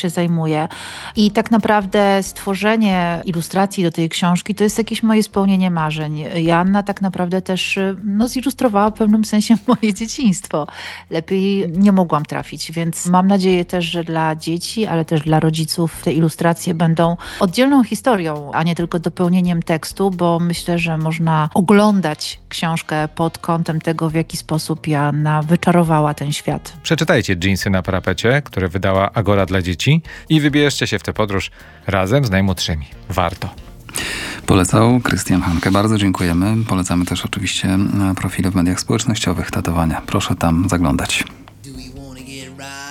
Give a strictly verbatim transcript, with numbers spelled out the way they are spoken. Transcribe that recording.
się zajmuję. I tak naprawdę stworzenie ilustracji do tej książki to jest jakieś moje spełnienie marzeń. Joanna tak naprawdę też no, zilustrowała w pewnym sensie moje dzieciństwo. Lepiej nie mogłam trafić, więc mam nadzieję też, że dla dzieci, ale też dla rodziców te ilustracje będą oddzielną historią, a nie tylko dopełnieniem tekstu, bo myślę, że można oglądać książkę pod kątem tego, w jaki sposób Joanna wyczarowała ten świat. Przeczytajcie Dżinsy na parapecie, które wydała Agora dla dzieci i wybierzcie się w tę podróż razem z najmłodszymi. Warto. Polecał Krystian Hanke. Bardzo dziękujemy. Polecamy też oczywiście profile w mediach społecznościowych Tatowania. Proszę tam zaglądać.